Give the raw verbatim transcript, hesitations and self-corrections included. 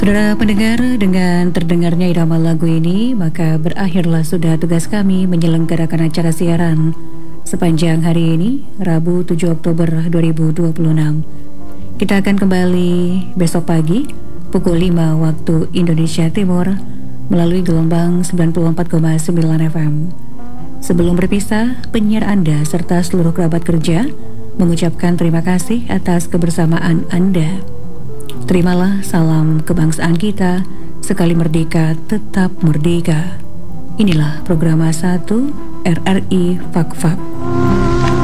Saudara pendengar, dengan terdengarnya irama lagu ini, maka berakhirlah sudah tugas kami menyelenggarakan acara siaran sepanjang hari ini, Rabu tujuh Oktober dua ribu dua puluh enam. Kita akan kembali besok pagi pukul lima waktu Indonesia Timur melalui gelombang sembilan puluh empat koma sembilan F M. Sebelum berpisah, penyiar Anda serta seluruh kerabat kerja mengucapkan terima kasih atas kebersamaan Anda. Terimalah salam kebangsaan kita, sekali merdeka tetap merdeka. Inilah program satu R R I Fak Fak.